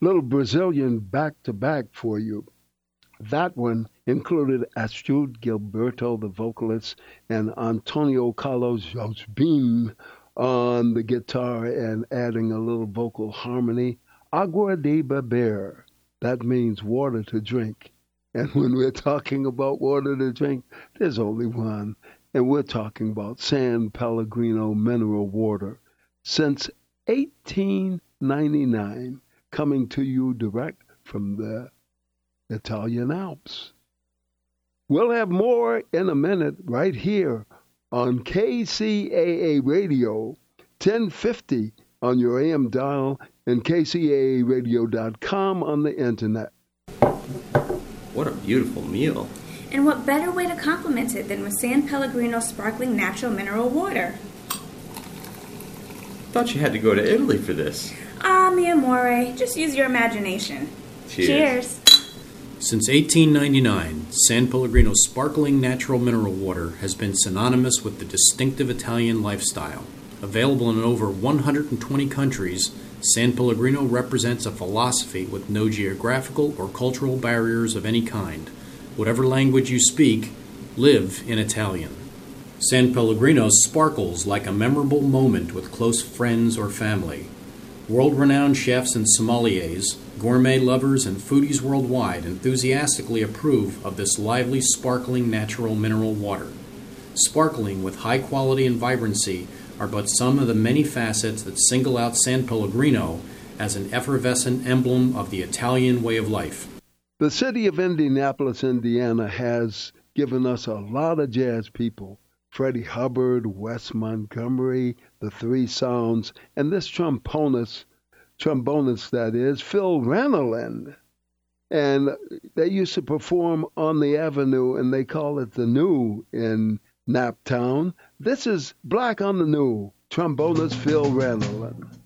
Little Brazilian back-to-back for you. That one included Astrid Gilberto, the vocalist, and Antonio Carlos Jobim on the guitar and adding a little vocal harmony. Agua de beber. That means water to drink. And when we're talking about water to drink, there's only one. And we're talking about San Pellegrino mineral water. Since 1899, coming to you direct from the Italian Alps. We'll have more in a minute right here on KCAA Radio, 1050 on your AM dial and kcaaradio.com on the internet. What a beautiful meal. And what better way to complement it than with San Pellegrino sparkling natural mineral water? Thought you had to go to Italy for this. Ah, mi amore, just use your imagination. Cheers. Since 1899, San Pellegrino sparkling natural mineral water has been synonymous with the distinctive Italian lifestyle. Available in over 120 countries, San Pellegrino represents a philosophy with no geographical or cultural barriers of any kind. Whatever language you speak, live in Italian. San Pellegrino sparkles like a memorable moment with close friends or family. World-renowned chefs and sommeliers, gourmet lovers, and foodies worldwide enthusiastically approve of this lively, sparkling natural mineral water. Sparkling with high quality and vibrancy are but some of the many facets that single out San Pellegrino as an effervescent emblem of the Italian way of life. The city of Indianapolis, Indiana has given us a lot of jazz people. Freddie Hubbard, Wes Montgomery, the Three Sounds, and this trombonist that is, Phil Ranelin. And they used to perform on the Avenue, and they call it the New in Naptown. This is Black on the New, trombonist Phil Ranelin.